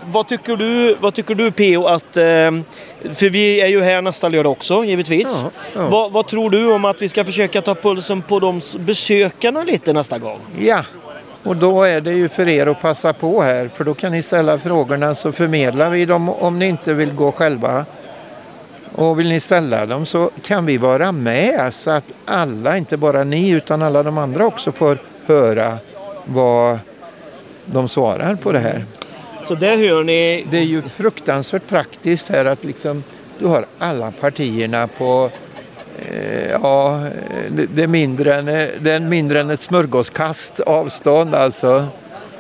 vad tycker du P.O. att... för vi är ju här nästa lördag också, givetvis. Ja. Vad tror du om att vi ska försöka ta pulsen på de besökarna lite nästa gång? Ja, och då är det ju för er att passa på här. För då kan ni ställa frågorna så förmedlar vi dem om ni inte vill gå själva. Och vill ni ställa dem så kan vi vara med så att alla, inte bara ni utan alla de andra också får höra vad de svarar på det här. Så där hör ni... Det är ju fruktansvärt praktiskt här att liksom, du har alla partierna på det är mindre än ett smörgåskast avstånd alltså.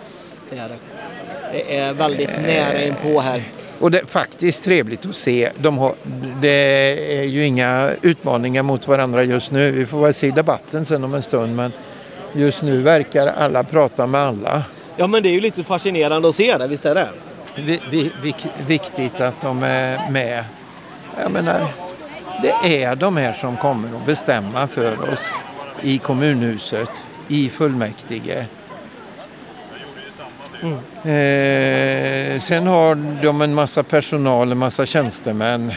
Det är väldigt nära in på här. Och det är faktiskt trevligt att se. Det är ju inga utmaningar mot varandra just nu. Vi får väl se debatten sen om en stund, men just nu verkar alla prata med alla. Ja, men det är ju lite fascinerande att se det, visst är det? Viktigt att de är med. Jag menar, det är de här som kommer att bestämma för oss i kommunhuset, i fullmäktige. Sen har de en massa personal, en massa tjänstemän.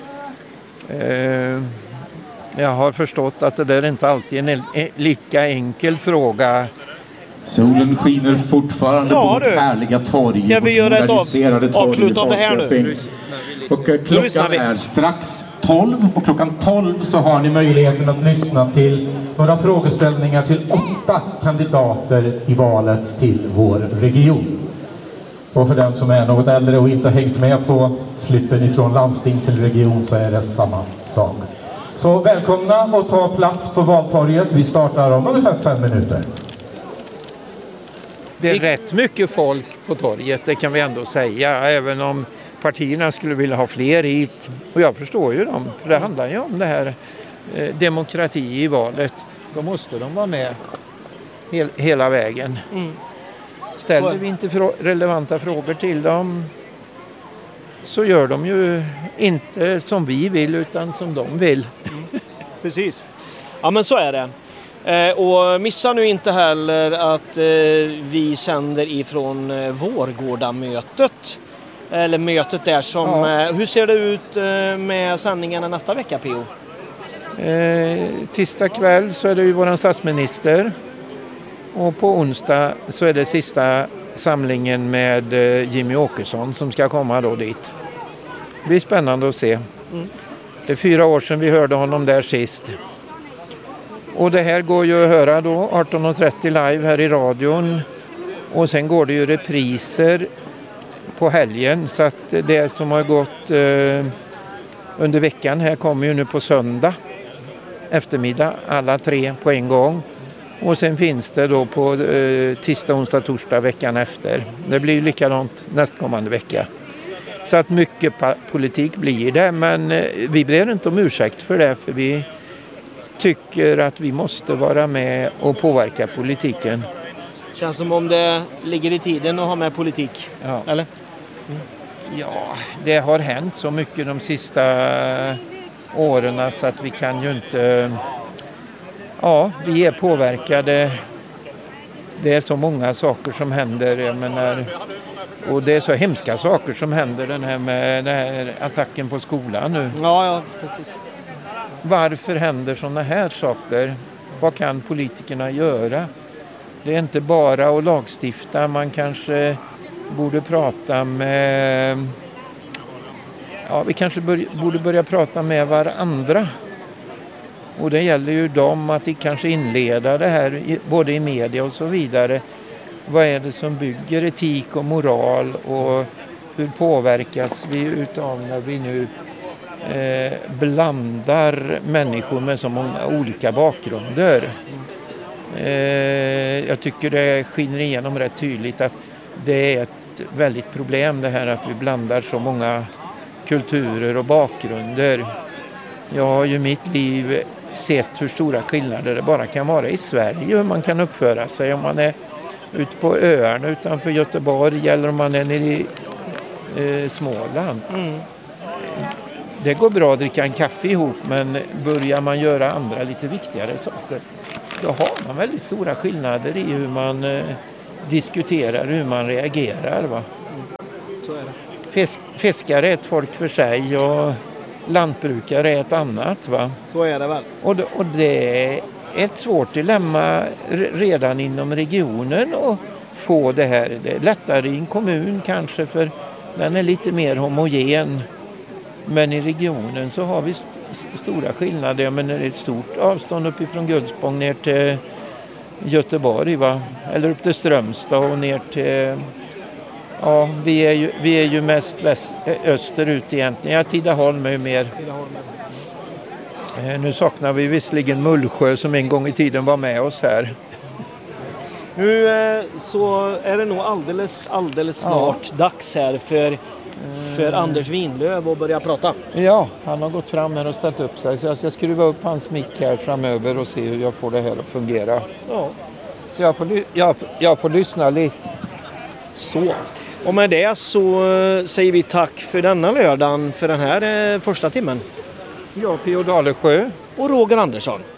Jag har förstått att det där inte alltid är en lika enkel fråga. Solen skiner fortfarande på vårt härliga torg. Ska vi göra ett avslut av det här nu? Och klockan är strax 12 och klockan 12 så har ni möjligheten att lyssna till några frågeställningar till 8 kandidater i valet till vår region. Och för den som är något äldre och inte hängt med på flytten ifrån landsting till region så är det samma sak. Så välkomna att ta plats på valtorget. Vi startar om ungefär 5 minuter. Det är rätt mycket folk på torget, det kan vi ändå säga, även om partierna skulle vilja ha fler hit. Och jag förstår ju dem, för det handlar ju om det här demokrati i valet. Då måste de vara med hela vägen. Ställer vi inte relevanta frågor till dem så gör de ju inte som vi vill utan som de vill. Precis. Ja, men så är det. Och missa nu inte heller att vi sänder ifrån Vårgårdamötet. Eller mötet där som... hur ser det ut med sändningarna nästa vecka, P.O.? Tisdag kväll så är det ju våran statsminister. Och på onsdag så är det sista samlingen med Jimmy Åkesson som ska komma då dit. Det blir spännande att se. Det är 4 år sedan vi hörde honom där sist. Och det här går ju att höra då 18.30 live här i radion. Och sen går det ju repriser på helgen. Så att det som har gått under veckan här kommer ju nu på söndag eftermiddag. Alla 3 på en gång. Och sen finns det då på tisdag, onsdag, torsdag veckan efter. Det blir ju likadant nästkommande vecka. Så att mycket politik blir det. Men vi blir inte om ursäkt för det. För vi tycker att vi måste vara med och påverka politiken. Känns som om det ligger i tiden att ha med politik. Ja. Eller? Ja, det har hänt så mycket de sista åren så att vi kan ju inte... Ja, vi är påverkade. Det är så många saker som händer. Jag menar, och det är så hemska saker som händer den här attacken på skolan nu. Ja, precis. Varför händer sådana här saker? Vad kan politikerna göra? Det är inte bara att lagstifta. Man kanske borde prata med... Ja, vi kanske borde börja prata med varandra. Och det gäller ju dem att de kanske inleda det här både i media och så vidare. Vad är det som bygger etik och moral och hur påverkas vi utav när vi nu blandar människor med så många olika bakgrunder. Jag tycker det skiner igenom rätt tydligt att det är ett väldigt problem det här att vi blandar så många kulturer och bakgrunder. Jag har ju mitt liv sett hur stora skillnader det bara kan vara i Sverige hur man kan uppföra sig om man är ute på öarna utanför Göteborg eller om man är nere i Småland. Det går bra att dricka en kaffe ihop, men börjar man göra andra lite viktigare saker då har man väldigt stora skillnader i hur man diskuterar, hur man reagerar. Va? Så är det. Fiskare är ett folk för sig och lantbrukare är ett annat. Va? Så är det väl. Och det är ett svårt dilemma redan inom regionen att få det här. Det är lättare i en kommun kanske för den är lite mer homogen. Men i regionen så har vi stora skillnader. Men det är ett stort avstånd uppifrån Gullspång ner till Göteborg. Va? Eller upp till Strömstad och ner till... Ja, vi är ju mest österut egentligen. Ja, Tidaholm är ju mer. Nu saknar vi visserligen Mullsjö som en gång i tiden var med oss här. Nu så är det nog alldeles snart dags här för Anders Winlöf att börja prata. Ja, han har gått fram här och ställt upp sig. Så jag ska skruva upp hans mick här framöver och se hur jag får det här att fungera. Ja. Så jag får lyssna lite. Så. Och med det så säger vi tack för denna lördagen för den här första timmen. Jag, P.O. Dalesjö. Och Roger Andersson.